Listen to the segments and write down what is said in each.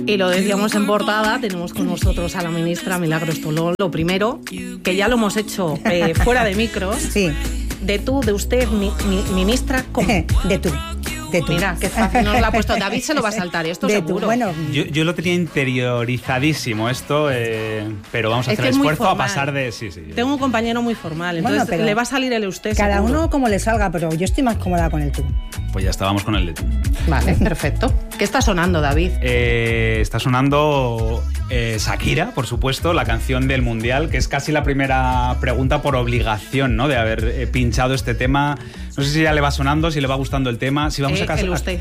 Y lo decíamos en portada, tenemos con nosotros a la ministra Milagros Tolón. Lo primero, que ya lo hemos hecho fuera de micros. Sí. De tú, de usted, ministra, ¿cómo? De tú. Mira, qué fácil nos lo ha puesto. David se lo va a saltar, esto de seguro. Bueno, yo lo tenía interiorizadísimo esto, pero vamos a hacer el esfuerzo a pasar de... Sí. Tengo un compañero muy formal, entonces bueno, le va a salir el usted. Cada seguro. Uno como le salga, pero yo estoy más cómoda con el tú. Pues ya estábamos con el de tú. Vale, perfecto. ¿Qué está sonando, David? Está sonando Shakira, por supuesto, la canción del Mundial, que es casi la primera pregunta por obligación, ¿no? De haber pinchado este tema. No sé si ya le va sonando, si le va gustando el tema, si vamos a casar. El usted.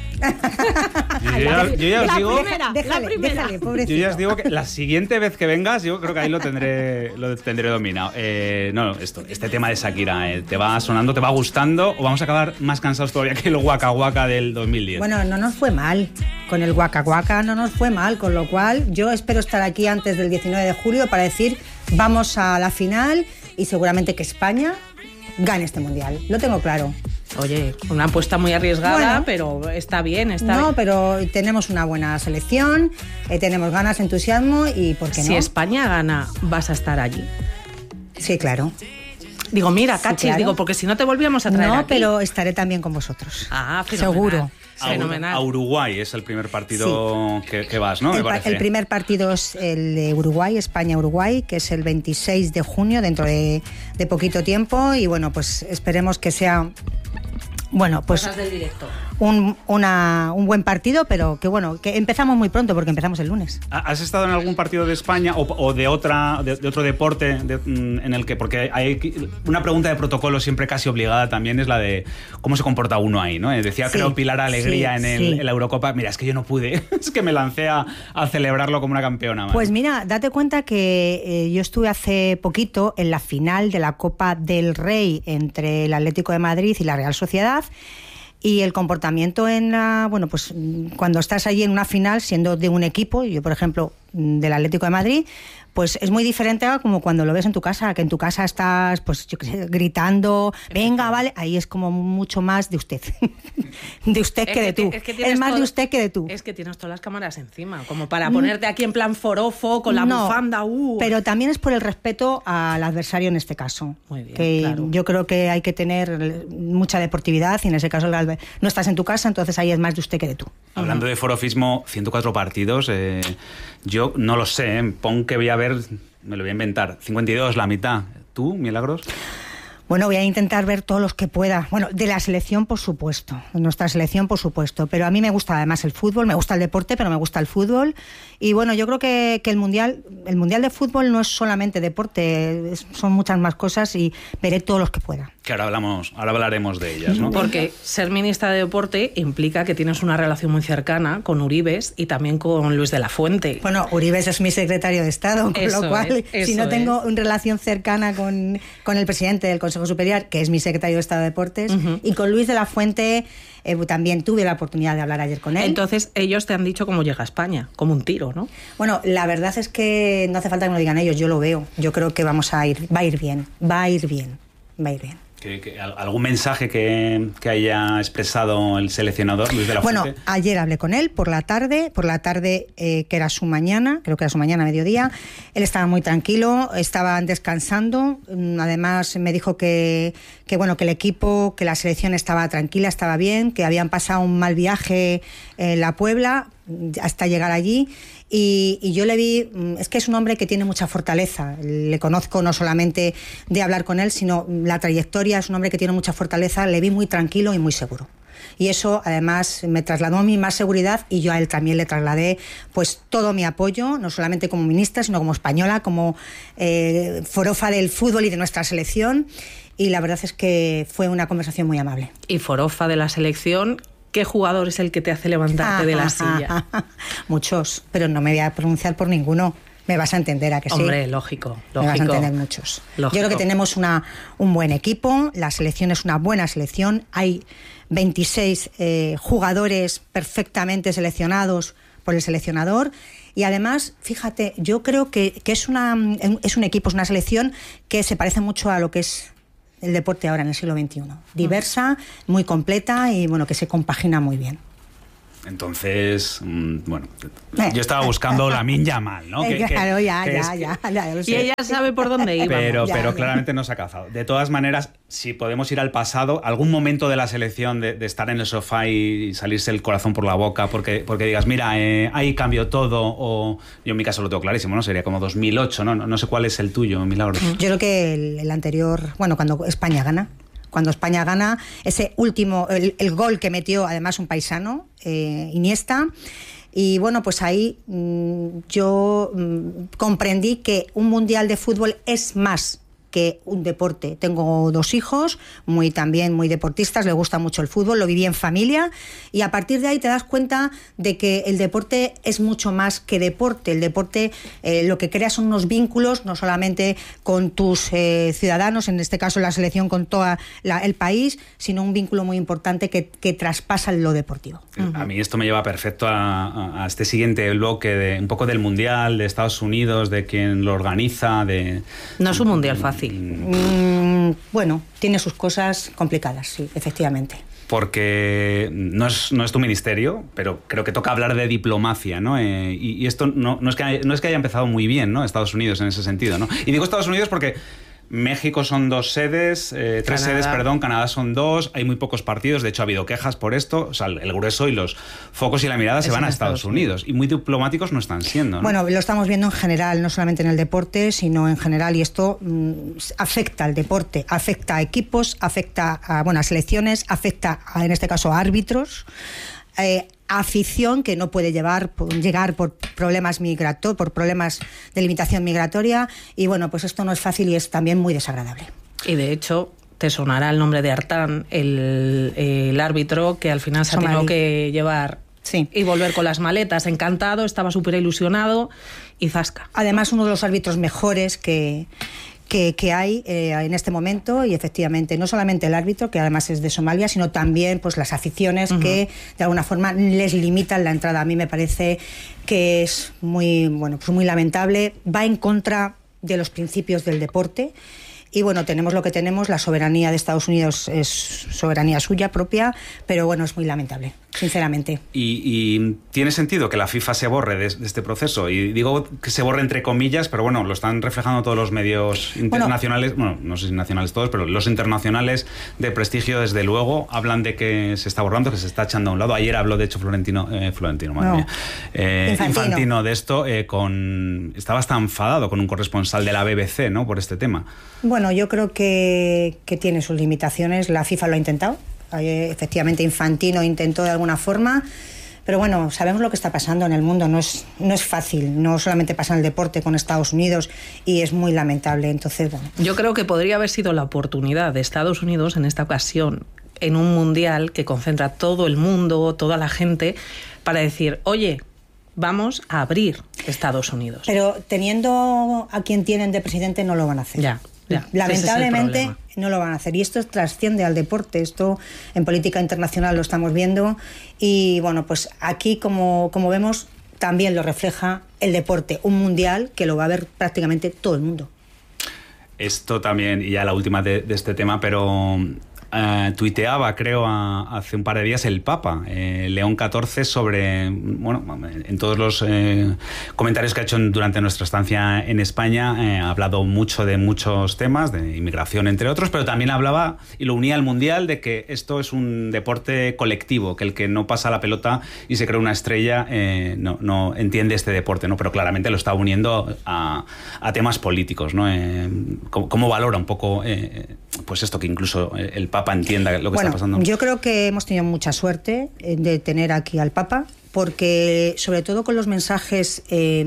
Yo ya os digo, déjale, pobrecito. Yo ya os digo que la siguiente vez que vengas, yo creo que ahí lo tendré dominado. Este tema de Shakira, ¿te va sonando, te va gustando o vamos a acabar más cansados todavía que el Waka Waka del 2010? Bueno, no nos fue mal. Con el Waka Waka no nos fue mal, con lo cual yo espero estar aquí antes del 19 de julio para decir vamos a la final y seguramente que España gane este Mundial. Lo tengo claro. Oye, una apuesta muy arriesgada, bueno, pero está bien. No, pero tenemos una buena selección, tenemos ganas, entusiasmo y ¿por qué no? Si España gana, ¿vas a estar allí? Sí, claro. Digo, mira, cachis, claro. Digo, porque si no te volvíamos a traer No, aquí. pero estaré también con vosotros. Ah, fenomenal. Seguro. Fenomenal. A Uruguay es el primer partido sí. que vas, ¿no? El primer partido es el de Uruguay, España-Uruguay, que es el 26 de junio, dentro de poquito tiempo. Y bueno, pues esperemos que sea... Bueno, pues cosas del directo. Un buen partido, pero que bueno, que empezamos muy pronto porque empezamos el lunes. ¿Has estado en algún partido de España o de otro deporte en el que, porque hay una pregunta de protocolo siempre casi obligada también es la de cómo se comporta uno ahí, ¿no? Decía, sí, creo, Pilar Alegría en la Eurocopa, mira, es que yo no pude, es que me lancé a celebrarlo como una campeona. Man. Pues mira, date cuenta que yo estuve hace poquito en la final de la Copa del Rey entre el Atlético de Madrid y la Real Sociedad. Y el comportamiento pues cuando estás allí en una final, siendo de un equipo, yo por ejemplo del Atlético de Madrid, pues es muy diferente a como cuando lo ves en tu casa, que en tu casa estás, pues yo qué sé, gritando, venga, vale, ahí es como mucho más de usted. De usted que de tú. Es más de usted que de tú. Es que tienes todas las cámaras encima, como para ponerte aquí en plan forofo, con la bufanda. Pero también es por el respeto al adversario en este caso. Muy bien, que claro. Yo creo que hay que tener mucha deportividad y en ese caso no estás en tu casa, entonces ahí es más de usted que de tú. Hablando de forofismo, 104 partidos, yo no lo sé, pon que voy a ver, me lo voy a inventar, 52, la mitad. ¿Tú, Milagros? Bueno, voy a intentar ver todos los que pueda. Bueno, de la selección, por supuesto. De nuestra selección, por supuesto. Pero a mí me gusta además el fútbol. Me gusta el deporte, pero me gusta el fútbol. Y bueno, yo creo que el Mundial de Fútbol no es solamente deporte. Son muchas más cosas y veré todos los que pueda. Que ahora hablaremos de ellas, ¿no? Porque ser ministra de Deporte implica que tienes una relación muy cercana con Uribes y también con Luis de la Fuente. Bueno, Uribes es mi secretario de Estado, con lo cual, si no tengo una relación cercana con el presidente del Consejo Superior, que es mi secretario de Estado de Deportes, y con Luis de la Fuente también tuve la oportunidad de hablar ayer con él. Entonces ellos te han dicho cómo llega a España, como un tiro, ¿no? Bueno, la verdad es que no hace falta que me lo digan ellos, yo lo veo. Yo creo que va a ir bien. ¿Algún mensaje que haya expresado el seleccionador Luis de la Fuente? Bueno, ayer hablé con él por la tarde que era su mañana, creo que era su mañana, mediodía. Él estaba muy tranquilo, estaban descansando. Además me dijo que el equipo, que la selección estaba tranquila, estaba bien, que habían pasado un mal viaje en la Puebla hasta llegar allí. Y yo le vi, es que es un hombre que tiene mucha fortaleza, le conozco no solamente de hablar con él, sino la trayectoria, es un hombre que tiene mucha fortaleza, le vi muy tranquilo y muy seguro. Y eso además me trasladó a mí más seguridad y yo a él también le trasladé pues todo mi apoyo, no solamente como ministra, sino como española, como forofa del fútbol y de nuestra selección. Y la verdad es que fue una conversación muy amable. Y forofa de la selección, ¿qué jugador es el que te hace levantarte de la silla? Muchos, pero no me voy a pronunciar por ninguno. Me vas a entender, ¿a que sí? Hombre, lógico. Me vas a entender muchos. Lógico. Yo creo que tenemos un buen equipo, la selección es una buena selección, hay 26 jugadores perfectamente seleccionados por el seleccionador y además, fíjate, yo creo que es un equipo, es una selección que se parece mucho a lo que es el deporte ahora en el siglo XXI. Diversa, muy completa y bueno, que se compagina muy bien. Entonces, bueno, yo estaba buscando Lamine Yamal, ¿no? Claro, ya lo sé. Y ella sabe por dónde iba. Pero claramente no se ha cazado. De todas maneras, si podemos ir al pasado, algún momento de la selección de estar en el sofá y salirse el corazón por la boca porque digas, mira, ahí cambió todo, o yo en mi caso lo tengo clarísimo, ¿no? Sería como 2008, ¿no? No sé cuál es el tuyo, Milagros. Yo creo que el anterior, bueno, cuando España gana, ese último, el gol que metió además un paisano, Iniesta, y bueno, pues ahí yo comprendí que un mundial de fútbol es más que un deporte. Tengo 2 hijos, también muy deportistas, les gusta mucho el fútbol, lo viví en familia, y a partir de ahí te das cuenta de que el deporte es mucho más que deporte. El deporte lo que crea son unos vínculos, no solamente con tus ciudadanos, en este caso la selección con todo el país, sino un vínculo muy importante que traspasa lo deportivo. A mí esto me lleva perfecto a este siguiente bloque, un poco del Mundial, de Estados Unidos, de quien lo organiza, No es un mundial fácil. Bueno, tiene sus cosas complicadas, sí, efectivamente. Porque no es tu ministerio, pero creo que toca hablar de diplomacia, ¿no? Y esto no es que haya empezado muy bien, ¿no? Estados Unidos en ese sentido, ¿no? Y digo Estados Unidos porque México son 2 sedes, 3 sedes, perdón, Canadá son 2, hay muy pocos partidos, de hecho ha habido quejas por esto, o sea, el grueso y los focos y la mirada se van a Estados Unidos, y muy diplomáticos no están siendo, ¿no? Bueno, lo estamos viendo en general, no solamente en el deporte, sino en general, y esto afecta al deporte, afecta a equipos, afecta a selecciones, afecta en este caso a árbitros, afición que no puede llegar por problemas por problemas de limitación migratoria, y bueno, pues esto no es fácil y es también muy desagradable. Y de hecho te sonará el nombre de Artán, el árbitro que al final se ha tenido que llevar y volver con las maletas, encantado, estaba súper ilusionado y zasca. Además, uno de los árbitros mejores que hay en este momento, y efectivamente no solamente el árbitro, que además es de Somalia, sino también pues las aficiones que de alguna forma les limitan la entrada. A mí me parece que es muy lamentable, va en contra de los principios del deporte. Y bueno, tenemos lo que tenemos, la soberanía de Estados Unidos es soberanía suya propia, pero bueno, es muy lamentable, sinceramente. ¿Y tiene sentido que la FIFA se borre de este proceso? Y digo que se borre entre comillas, pero bueno, lo están reflejando todos los medios internacionales, no sé si nacionales todos, pero los internacionales de prestigio, desde luego, hablan de que se está borrando, que se está echando a un lado. Ayer habló, de hecho, Infantino de esto, estaba hasta enfadado con un corresponsal de la BBC, ¿no?, por este tema. Bueno, yo creo que tiene sus limitaciones. La FIFA lo ha intentado. Efectivamente, Infantino intentó de alguna forma. Pero bueno, sabemos lo que está pasando en el mundo. No es fácil. No solamente pasa en el deporte con Estados Unidos, y es muy lamentable. Entonces, bueno. Yo creo que podría haber sido la oportunidad de Estados Unidos en esta ocasión, en un mundial que concentra todo el mundo, toda la gente, para decir, oye, vamos a abrir Estados Unidos. Pero teniendo a quien tienen de presidente, no lo van a hacer. Ya, lamentablemente no lo van a hacer, y esto trasciende al deporte. Esto en política internacional lo estamos viendo, y bueno, pues aquí como vemos también lo refleja el deporte, un mundial que lo va a ver prácticamente todo el mundo. Esto también, y ya la última de este tema, pero tuiteaba, creo, hace un par de días el Papa, León XIV, sobre, en todos los comentarios que ha hecho durante nuestra estancia en España, ha hablado mucho de muchos temas, de inmigración entre otros, pero también hablaba, y lo unía al Mundial, de que esto es un deporte colectivo, que el que no pasa la pelota y se crea una estrella no entiende este deporte, ¿no? Pero claramente lo está uniendo a temas políticos, ¿no? ¿Cómo valora un poco pues esto, que incluso el Papa entienda lo que está pasando? Yo creo que hemos tenido mucha suerte de tener aquí al Papa, porque sobre todo con los mensajes,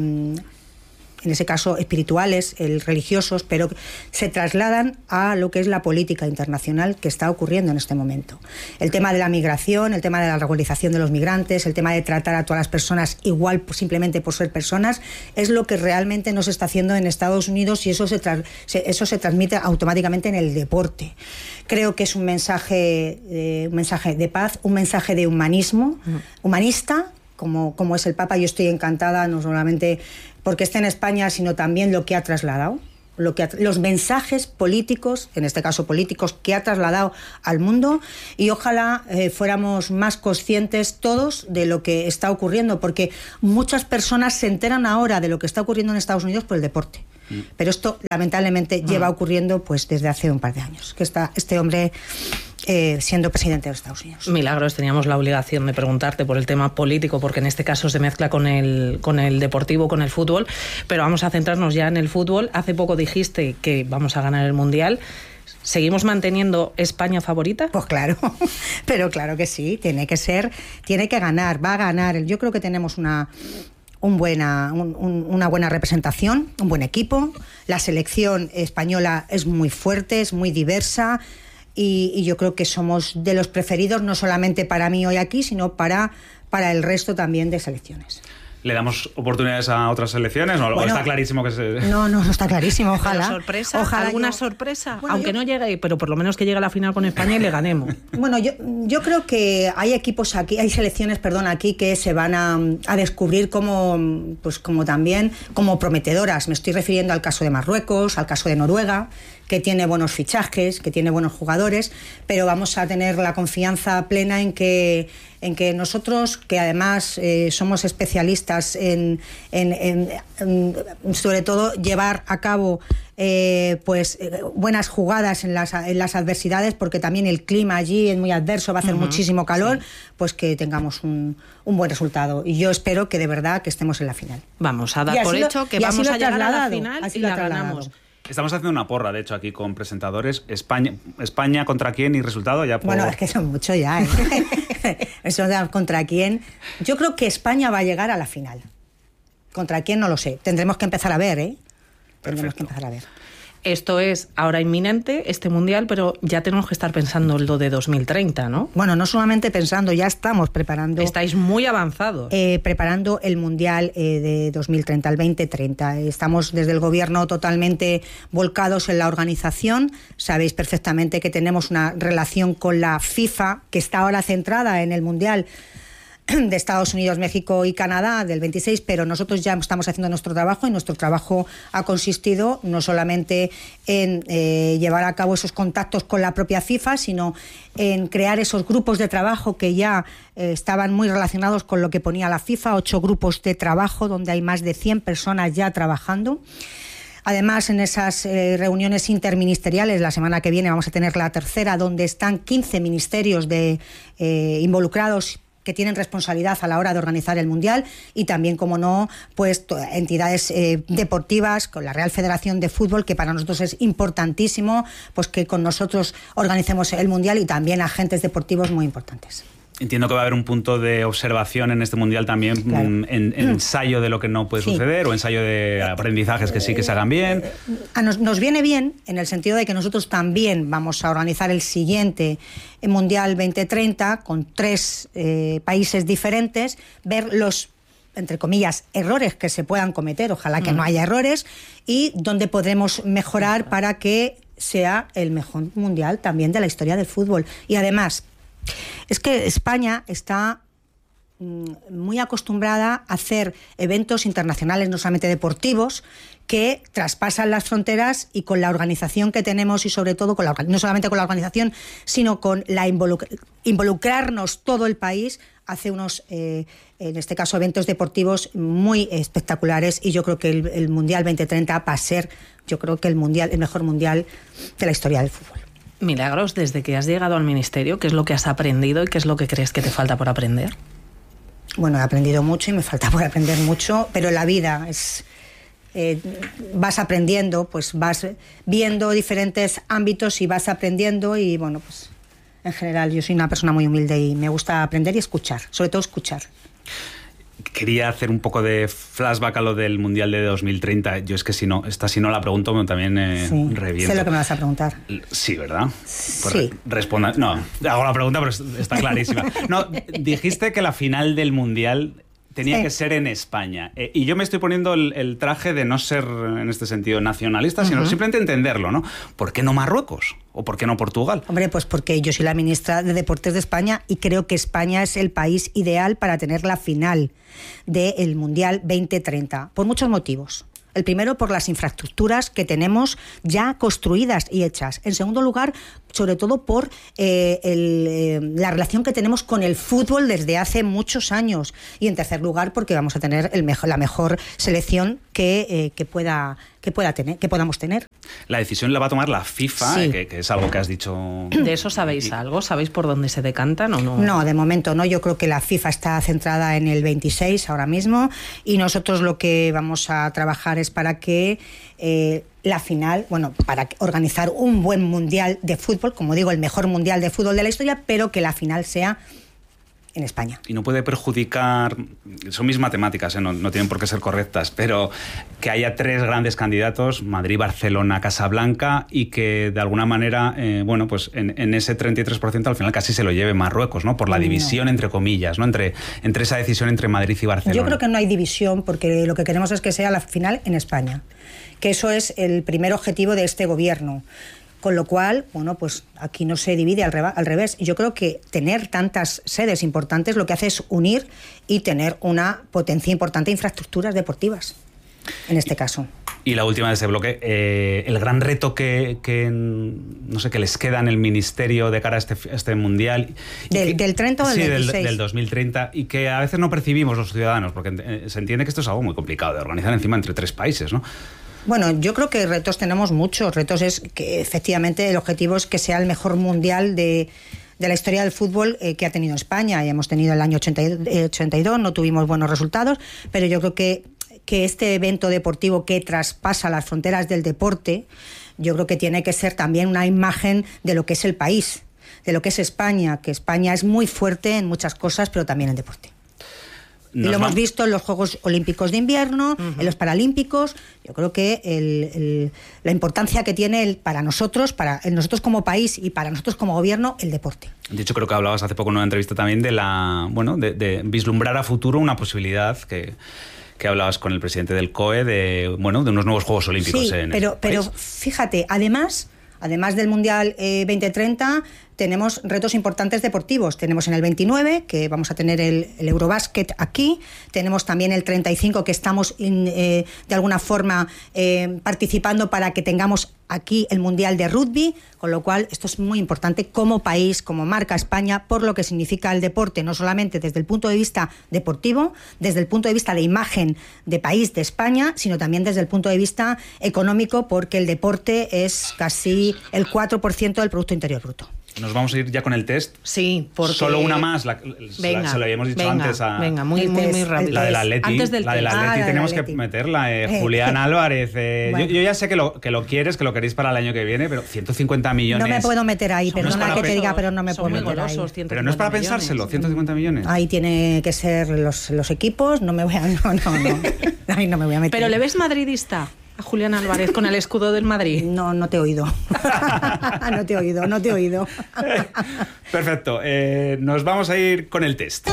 en ese caso espirituales, religiosos, pero se trasladan a lo que es la política internacional que está ocurriendo en este momento. El tema de la migración, el tema de la regularización de los migrantes, el tema de tratar a todas las personas igual simplemente por ser personas, es lo que realmente no se está haciendo en Estados Unidos, y eso se transmite automáticamente en el deporte. Creo que es un mensaje de paz, un mensaje de humanismo, humanista, como es el Papa. Yo estoy encantada, no solamente porque esté en España, sino también lo que ha trasladado. los mensajes políticos, en este caso políticos, que ha trasladado al mundo, y ojalá fuéramos más conscientes todos de lo que está ocurriendo, porque muchas personas se enteran ahora de lo que está ocurriendo en Estados Unidos por el deporte. Pero esto lamentablemente lleva ocurriendo pues desde hace un par de años, que está este hombre siendo presidente de los Estados Unidos. Milagros, teníamos la obligación de preguntarte por el tema político, porque en este caso se mezcla con el deportivo, con el fútbol, pero vamos a centrarnos ya en el fútbol. Hace poco dijiste que vamos a ganar el Mundial. ¿Seguimos manteniendo España favorita? Pues claro, pero claro que sí, tiene que ganar, va a ganar. Yo creo que tenemos una buena representación, un buen equipo. La selección española es muy fuerte, es muy diversa, y yo creo que somos de los preferidos, no solamente para mí hoy aquí, sino para el resto también de selecciones. ¿Le damos oportunidades a otras selecciones? ¿O está clarísimo que se...? No está clarísimo, ojalá. Ojalá ¿alguna sorpresa? Bueno, aunque no llegue, pero por lo menos que llegue a la final con España y le ganemos. Bueno, yo creo que hay equipos aquí, hay selecciones, aquí que se van a descubrir como también como prometedoras. Me estoy refiriendo al caso de Marruecos, al caso de Noruega, que tiene buenos fichajes, que tiene buenos jugadores, pero vamos a tener la confianza plena en que nosotros, que además somos especialistas en sobre todo llevar a cabo buenas jugadas en las adversidades, porque también el clima allí es muy adverso, va a hacer muchísimo calor, pues que tengamos un buen resultado. Y yo espero que de verdad que estemos en la final. Vamos a dar por hecho que vamos a llegar a la final y la ganamos. Estamos haciendo una porra, de hecho, aquí con presentadores. España ¿contra quién? Y resultado ya por... Bueno, es que son muchos ya, ¿eh? Eso de contra quién. Yo creo que España va a llegar a la final. ¿Contra quién? No lo sé. Tendremos que empezar a ver, ¿eh? Tendremos que empezar a ver. Esto es ahora inminente, este Mundial, pero ya tenemos que estar pensando en lo de 2030, ¿no? Bueno, no solamente pensando, ya estamos preparando... Estáis muy avanzados. Preparando el Mundial de 2030, el 2030. Estamos desde el Gobierno totalmente volcados en la organización. Sabéis perfectamente que tenemos una relación con la FIFA, que está ahora centrada en el Mundial de Estados Unidos, México y Canadá del 26, pero nosotros ya estamos haciendo nuestro trabajo, y nuestro trabajo ha consistido no solamente en llevar a cabo esos contactos con la propia FIFA, sino en crear esos grupos de trabajo que ya estaban muy relacionados con lo que ponía la FIFA, 8 grupos de trabajo donde hay más de 100 personas ya trabajando. Además, en esas reuniones interministeriales, la semana que viene vamos a tener la tercera, donde están 15 ministerios involucrados que tienen responsabilidad a la hora de organizar el Mundial, y también, como no, pues entidades deportivas, con la Real Federación de Fútbol, que para nosotros es importantísimo, pues que con nosotros organicemos el Mundial, y también agentes deportivos muy importantes. Entiendo que va a haber un punto de observación en este Mundial también, claro. en ensayo de lo que no puede suceder, o ensayo de aprendizajes que sí que se hagan bien. Nos viene bien en el sentido de que nosotros también vamos a organizar el siguiente Mundial 2030 con 3 países diferentes, ver los, entre comillas, errores que se puedan cometer, ojalá que no haya errores, y dónde podremos mejorar para que sea el mejor Mundial también de la historia del fútbol. Y además, es que España está muy acostumbrada a hacer eventos internacionales, no solamente deportivos, que traspasan las fronteras, y con la organización que tenemos, y sobre todo no solamente con la organización, sino con la involucrarnos todo el país, hace unos, en este caso, eventos deportivos muy espectaculares, y yo creo que el Mundial 2030 va a ser, yo creo que el mejor Mundial de la historia del fútbol. Milagros, desde que has llegado al Ministerio, ¿qué es lo que has aprendido y qué es lo que crees que te falta por aprender? Bueno, he aprendido mucho y me falta por aprender mucho, pero la vida es... vas aprendiendo, pues vas viendo diferentes ámbitos y vas aprendiendo, y bueno, pues en general yo soy una persona muy humilde y me gusta aprender y escuchar, sobre todo escuchar. Quería hacer un poco de flashback a lo del Mundial de 2030. Yo es que si no la pregunto también reviento. Sé lo que me vas a preguntar. Sí, ¿verdad? Pues sí. Responda. No, hago la pregunta, pero está clarísima. No, dijiste que la final del Mundial tenía que ser en España. Y yo me estoy poniendo el traje de no ser, en este sentido, nacionalista, sino simplemente entenderlo, ¿no? ¿Por qué no Marruecos? ¿O por qué no Portugal? Hombre, pues porque yo soy la ministra de Deportes de España, y creo que España es el país ideal para tener la final del Mundial 2030, por muchos motivos. El primero, por las infraestructuras que tenemos ya construidas y hechas. En segundo lugar, sobre todo por la relación que tenemos con el fútbol desde hace muchos años. Y en tercer lugar, porque vamos a tener la mejor selección que podamos tener. La decisión la va a tomar la FIFA, sí. que es algo que has dicho. ¿De eso sabéis algo? ¿Sabéis por dónde se decantan o no? No, de momento no. Yo creo que la FIFA está centrada en el 26 ahora mismo y nosotros lo que vamos a trabajar es para que la final, para organizar un buen mundial de fútbol, como digo, el mejor mundial de fútbol de la historia, pero que la final sea en España. Y no puede perjudicar, son mis matemáticas, no tienen por qué ser correctas, pero que haya 3 grandes candidatos, Madrid, Barcelona, Casablanca, y que de alguna manera, pues en ese 33% al final casi se lo lleve Marruecos, ¿no? Por la división, entre comillas, ¿no? Entre esa decisión entre Madrid y Barcelona. Yo creo que no hay división, porque lo que queremos es que sea la final en España, que eso es el primer objetivo de este gobierno. Con lo cual, pues aquí no se divide al revés. Yo creo que tener tantas sedes importantes lo que hace es unir y tener una potencia importante de infraestructuras deportivas, en este caso. Y la última de ese bloque, el gran reto que les queda en el Ministerio de cara a este Mundial. ¿Del 30 o del 26? Sí, del 2030, y que a veces no percibimos los ciudadanos, porque se entiende que esto es algo muy complicado de organizar encima entre 3 países, ¿no? Bueno, yo creo que retos tenemos muchos. Retos es que efectivamente el objetivo es que sea el mejor mundial de la historia del fútbol que ha tenido España. Ya hemos tenido el año 82, no tuvimos buenos resultados, pero yo creo que este evento deportivo que traspasa las fronteras del deporte, yo creo que tiene que ser también una imagen de lo que es el país, de lo que es España, que España es muy fuerte en muchas cosas, pero también en deporte. Y lo hemos visto en los Juegos Olímpicos de Invierno, en los Paralímpicos. Yo creo que la importancia que tiene para nosotros como país y para nosotros como gobierno, el deporte. De hecho, creo que hablabas hace poco en una entrevista también de vislumbrar a futuro una posibilidad que hablabas con el presidente del COE de unos nuevos Juegos Olímpicos. Sí, pero fíjate, además del Mundial 2030, tenemos retos importantes deportivos. Tenemos en el 29, que vamos a tener el Eurobásquet aquí. Tenemos también el 35, que estamos de alguna forma participando para que tengamos aquí el Mundial de Rugby. Con lo cual, esto es muy importante como país, como marca España, por lo que significa el deporte, no solamente desde el punto de vista deportivo, desde el punto de vista de imagen de país de España, sino también desde el punto de vista económico, porque el deporte es casi el 4% del Producto Interior Bruto. Nos vamos a ir ya con el test. Sí, porque... Solo una más, venga, se lo habíamos dicho antes. Venga, muy rápido. La del Atleti. Antes del la del Atleti tenemos que meterla. Julián Álvarez. Bueno. Yo ya sé que lo quieres, que lo queréis para el año que viene, pero 150 millones... No me puedo meter ahí, perdona que te diga, pero no me puedo meter ahí. Pero no es para pensárselo, 150 millones. Ahí tiene que ser los equipos, no me voy a... No. Ahí no me voy a meter. ¿Pero le ves madridista a Julián Álvarez con el escudo del Madrid? No te he oído. No te he oído. Perfecto. Nos vamos a ir con el test.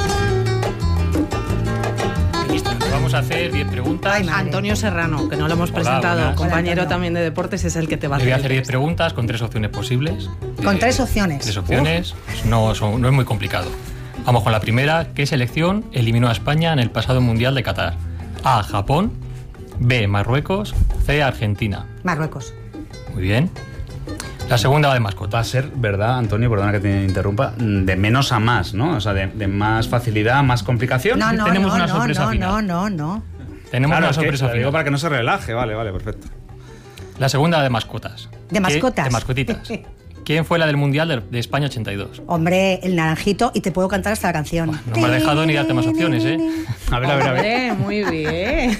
Listo, vamos a hacer 10 preguntas. Antonio Serrano, que no lo hemos presentado, buenas. compañero también de deportes, es el que te va a hacer. Le voy a hacer 10 preguntas con 3 opciones posibles. ¿Con 3 opciones? 3 opciones, pues no es muy complicado. Vamos con la primera. ¿Qué selección eliminó a España en el pasado Mundial de Qatar? A, Japón. B, Marruecos. C, Argentina. Marruecos. Muy bien. La segunda va de mascota. Va a ser, ¿verdad, Antonio? Perdona que te interrumpa. De menos a más, ¿no? O sea, de más facilidad, más complicación. Tenemos una sorpresa final. No. Tenemos una sorpresa final. Digo para que no se relaje. Vale, perfecto. La segunda va de mascotas. ¿De mascotas? De mascotitas. ¿Quién fue la del Mundial de España 82? Hombre, el naranjito, y te puedo cantar hasta la canción. No me has dejado ni darte más opciones, ¿eh? A ver. Muy bien.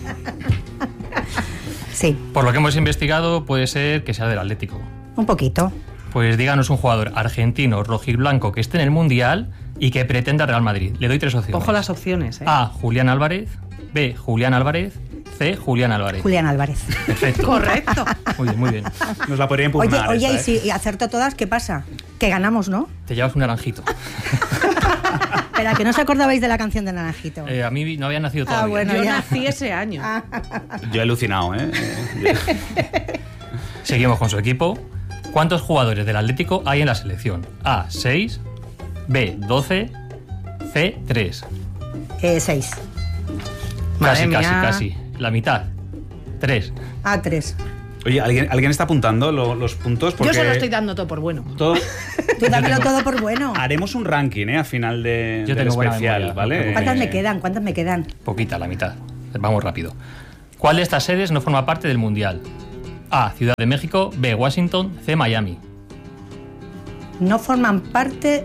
Sí. Por lo que hemos investigado, puede ser que sea del Atlético. Un poquito. Pues díganos un jugador argentino, rojiblanco, que esté en el Mundial y que pretenda Real Madrid. Le doy 3 opciones. Ojo las opciones, ¿eh? A, Julián Álvarez. B, Julián Álvarez. C, Julián Álvarez. Julián Álvarez. Perfecto. Correcto. Muy bien. Nos la podría impugnar. Oye, esta, y si acerto todas, ¿qué pasa? Que ganamos, ¿no? Te llevas un naranjito. Espera, que no os acordabais de la canción de Naranjito. A mí no había nacido todavía. Bueno, Yo ya. nací ese año. Yo he alucinado, ¿eh? Seguimos con su equipo. ¿Cuántos jugadores del Atlético hay en la selección? A, 6. B, 12. C, 3. 6. Madre mía. Casi. La mitad. 3. Ah, 3. Oye, ¿alguien está apuntando los puntos? Porque Yo se lo estoy dando todo por bueno. todo... Tú dámelo todo por bueno. Haremos un ranking, a final del especial, memoria, ¿vale? ¿Cuántas me quedan? Poquita, la mitad. Vamos rápido. ¿Cuál de estas sedes no forma parte del Mundial? A, Ciudad de México, B, Washington, C, Miami. No forman parte...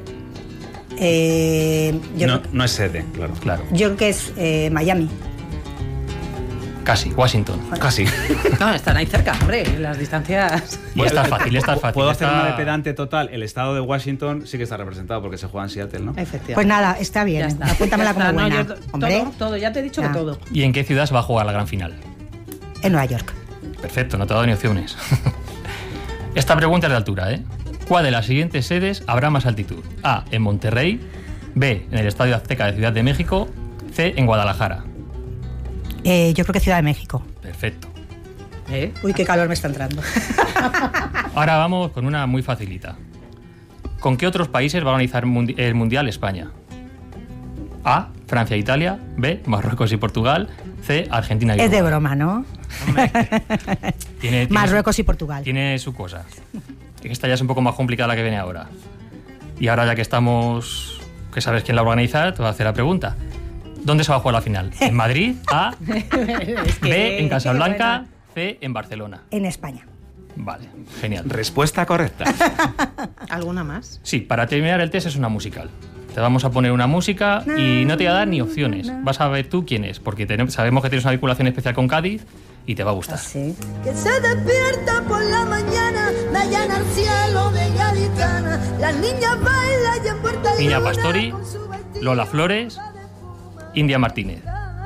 no es sede, claro. Yo creo que es Miami. Casi, Washington. Casi. No, están ahí cerca, hombre, las distancias. Y esta es fácil. ¿Puedo hacer una de pedante total? El estado de Washington sí que está representado porque se juega en Seattle, ¿no? Efectivamente. Pues nada, está bien. Ya está. Apúntamela como buena. Hombre, todo, ya te he dicho que todo. ¿Y en qué ciudad se va a jugar la gran final? en Nueva York. Perfecto, no te he dado ni opciones. Esta pregunta es de altura, ¿eh? ¿Cuál de las siguientes sedes habrá más altitud? A, en Monterrey, B, en el Estadio Azteca de Ciudad de México, C, en Guadalajara. Yo creo que Ciudad de México. Perfecto. Uy, qué calor me está entrando. Ahora vamos con una muy facilita. ¿Con qué otros países va a organizar el Mundial España? A, Francia e Italia, B, Marruecos y Portugal, C, Argentina y Es de Uruguay. broma, ¿no? Marruecos y Portugal. Tiene su cosa. Esta ya es un poco más complicada la que viene ahora. Y ahora ya que estamos, que sabes quién la va a organizar, te voy a hacer la pregunta. ¿Dónde se va a jugar la final? ¿En Madrid? A, B, en Casablanca, C, en Barcelona. En España. Vale, genial. Respuesta correcta. ¿Alguna más? Sí, para terminar el test es una musical. Te vamos a poner una música y no te voy a dar ni opciones. Vas a ver tú quién es, porque sabemos que tienes una vinculación especial con Cádiz y te va a gustar. Sí. Que se despierta por la mañana, me allana el cielo de gaditana. Las niñas bailan y en Puerta de Niña Luna Pastori, con su vestido Lola Flores, India Martínez.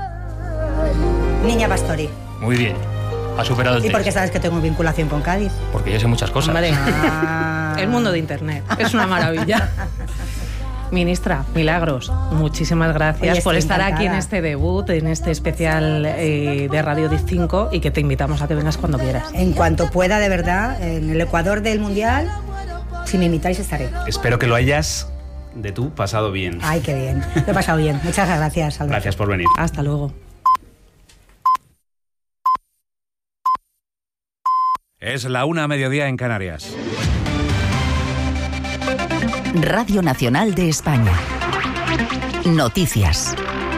Niña Pastori. Muy bien. Ha superado el ¿Y test. por qué sabes que tengo vinculación con Cádiz? Porque yo sé muchas cosas. Hombre, Ah. el mundo de Internet. Es una maravilla. Ministra, Milagros, muchísimas gracias Oye, por estoy estar aquí en encantada. este debut, en este especial de Radio 5 y que te invitamos a que vengas cuando quieras. En cuanto pueda, de verdad, en el Ecuador del Mundial, si me invitáis estaré. Espero que lo hayas de tú pasado bien. Ay, qué bien. Lo he pasado bien. Muchas gracias, Alberto. Gracias por venir. Hasta luego. Es la 1:00 en Canarias. Radio Nacional de España. Noticias.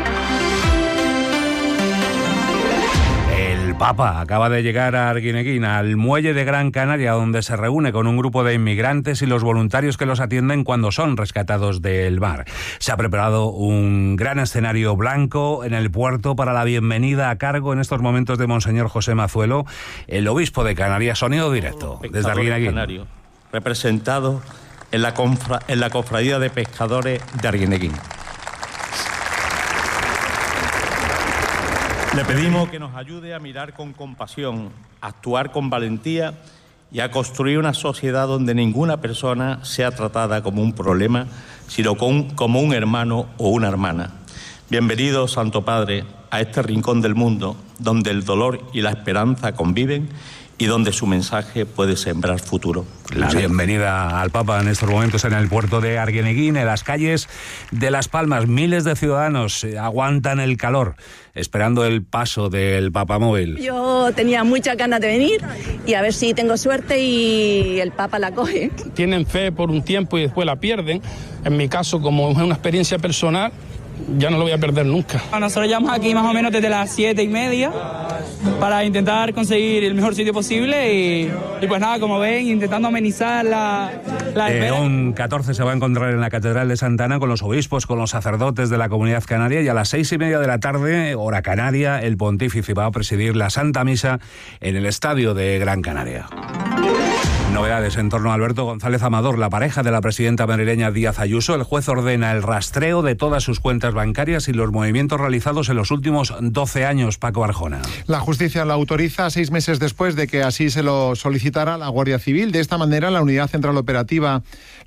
El Papa acaba de llegar a Arguineguín, al muelle de Gran Canaria, donde se reúne con un grupo de inmigrantes y los voluntarios que los atienden cuando son rescatados del mar. Se ha preparado un gran escenario blanco en el puerto para la bienvenida a cargo en estos momentos de Monseñor José Mazuelo, el obispo de Canarias. Sonido directo desde Arguineguín. Canario, representado en la cofradía de pescadores de Arguineguín. Le pedimos que nos ayude a mirar con compasión, a actuar con valentía y a construir una sociedad donde ninguna persona sea tratada como un problema, sino como un hermano o una hermana. Bienvenido, Santo Padre, a este rincón del mundo donde el dolor y la esperanza conviven y donde su mensaje puede sembrar futuro. La bienvenida al Papa en estos momentos en el puerto de Arguineguín, en las calles de Las Palmas. Miles de ciudadanos aguantan el calor, esperando el paso del papamóvil. Yo tenía muchas ganas de venir y a ver si tengo suerte y el Papa la coge. Tienen fe por un tiempo y después la pierden. En mi caso, como es una experiencia personal, ya no lo voy a perder nunca. Nosotros llevamos aquí más o menos desde las 7:30 para intentar conseguir el mejor sitio posible y pues nada, como ven, intentando amenizar la espera. León 14 se va a encontrar en la Catedral de Santa Ana con los obispos, con los sacerdotes de la Comunidad Canaria, y a las 6:30 de la tarde, hora canaria, el pontífice va a presidir la Santa Misa en el Estadio de Gran Canaria. Novedades en torno a Alberto González Amador, la pareja de la presidenta madrileña Díaz Ayuso. El juez ordena el rastreo de todas sus cuentas bancarias y los movimientos realizados en los últimos 12 años. Paco Arjona. La justicia lo autoriza 6 meses después de que así se lo solicitara la Guardia Civil. De esta manera, la Unidad Central Operativa,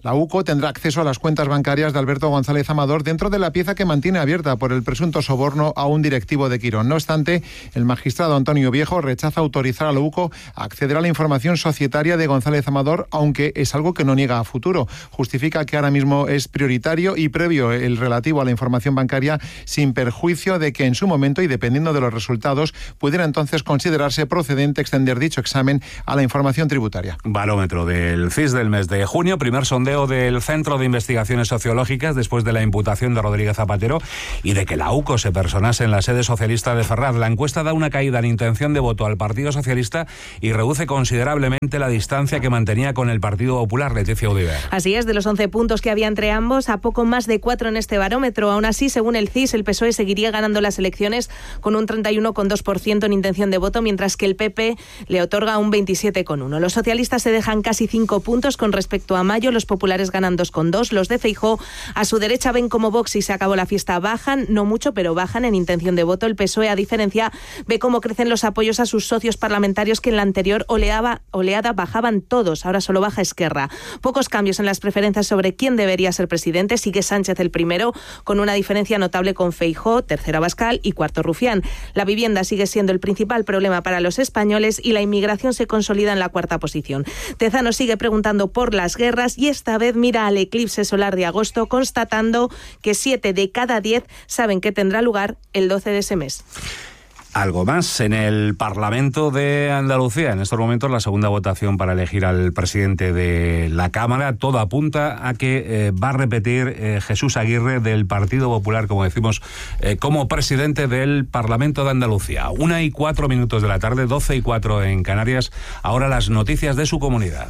La UCO tendrá acceso a las cuentas bancarias de Alberto González Amador dentro de la pieza que mantiene abierta por el presunto soborno a un directivo de Quirón. No obstante, el magistrado Antonio Viejo rechaza autorizar a la UCO a acceder a la información societaria de González Amador, aunque es algo que no niega a futuro. Justifica que ahora mismo es prioritario y previo el relativo a la información bancaria, sin perjuicio de que en su momento y dependiendo de los resultados pudiera entonces considerarse procedente extender dicho examen a la información tributaria. Barómetro del CIS del mes de junio, primer sondeo del Centro de Investigaciones Sociológicas después de la imputación de Rodríguez Zapatero y de que la UCO se personase en la sede socialista de Ferraz. La encuesta da una caída en intención de voto al Partido Socialista y reduce considerablemente la distancia que mantenía con el Partido Popular. Leticia Udiver. Así es, de los 11 puntos que había entre ambos, a poco más de 4 en este barómetro. Aún así, según el CIS, el PSOE seguiría ganando las elecciones con un 31,2% en intención de voto, mientras que el PP le otorga un 27,1%. Los socialistas se dejan casi 5 puntos con respecto a mayo, los populares ganan 2,2%, los de Feijóo a su derecha ven como Vox y se acabó la fiesta bajan, no mucho, pero bajan en intención de voto. El PSOE, a diferencia, ve cómo crecen los apoyos a sus socios parlamentarios que en la anterior oleada bajaban todos, ahora solo baja Esquerra. Pocos cambios en las preferencias sobre quién debería ser presidente, sigue Sánchez el primero, con una diferencia notable con Feijóo, tercero Abascal y cuarto Rufián. La vivienda sigue siendo el principal problema para los españoles y la inmigración se consolida en la cuarta posición. Tezano sigue preguntando por las guerras y esta vez mira al eclipse solar de agosto, constatando que 7 de cada 10 saben que tendrá lugar el 12 de ese mes. Algo más, en el Parlamento de Andalucía, en estos momentos la segunda votación para elegir al presidente de la Cámara. Todo apunta a que va a repetir Jesús Aguirre del Partido Popular, como decimos, como presidente del Parlamento de Andalucía. 1:04 de la tarde, 12:04 en Canarias. Ahora las noticias de su comunidad.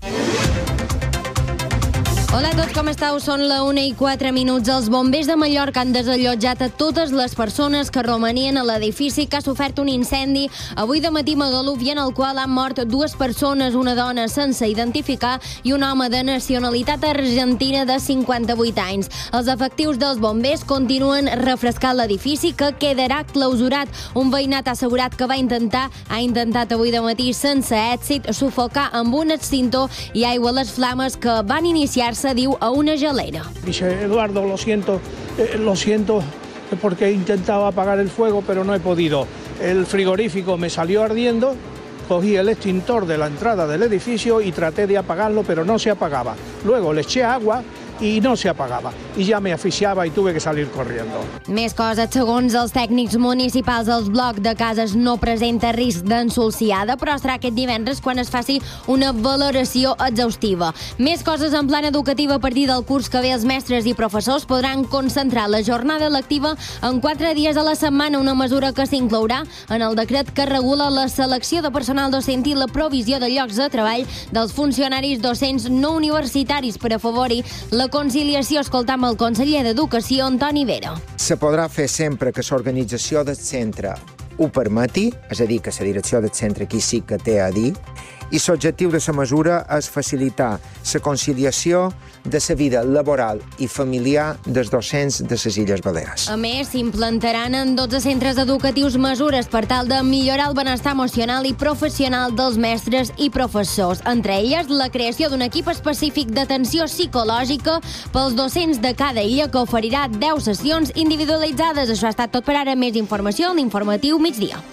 Hola a tots, com esteu? Són la 1:04. Els bombers de Mallorca han desallotjat a totes les persones que romanien a l'edifici que ha sofert un incendi avui de matí a Magaluf i en el qual han mort 2 persones, una dona sense identificar i un home de nacionalitat argentina de 58 anys. Els efectius dels bombers continuen refrescant l'edifici que quedarà clausurat. Un veïnat ha assegurat que ha intentat avui de matí sense èxit sufocar amb un extintor i aigua les flames que van iniciar-se, diu, a una gelera. Dice Eduardo, lo siento porque he intentado apagar el fuego pero no he podido. El frigorífico me salió ardiendo, cogí el extintor de la entrada del edificio y traté de apagarlo pero no se apagaba. Luego le eché agua i no se apagava. I ja me asfixiava i tuve que salir corriendo. Més coses. Segons els tècnics municipals, el bloc de cases no presenta risc d'ensolciada, però serà aquest divendres quan es faci una valoració exhaustiva. Més coses en plan educatiu. A partir del curs que ve, els mestres i professors podran concentrar la jornada lectiva en 4 dies a la setmana, una mesura que s'inclourà en el decret que regula la selecció de personal docent i la provisió de llocs de treball dels funcionaris docents no universitaris per afavorir la conciliació. Escoltam el conseller d'Educació, Antoni Vera. Se podrà fer sempre que l'organització del centre ho permeti, és a dir, que la direcció del centre aquí sí que té a dir, i l'objectiu de la mesura és facilitar la conciliació de la vida laboral i familiar dels docents de les Illes Balears. A més, s'implantaran en 12 centres educatius mesures per tal de millorar el benestar emocional i professional dels mestres i professors. Entre elles, la creació d'un equip específic d'atenció psicològica pels docents de cada illa que oferirà 10 sessions individualitzades. Això ha estat tot per ara. Més informació a l'Informatiu Migdia.